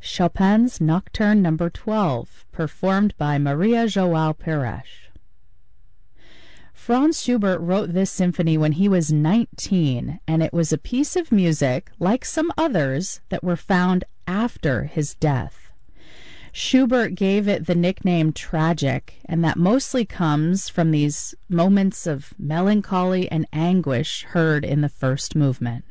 Chopin's Nocturne No. 12, performed by Maria João Pires. Franz Schubert wrote this symphony when he was 19, and it was a piece of music, like some others, that were found after his death. Schubert gave it the nickname tragic, and that mostly comes from these moments of melancholy and anguish heard in the first movement.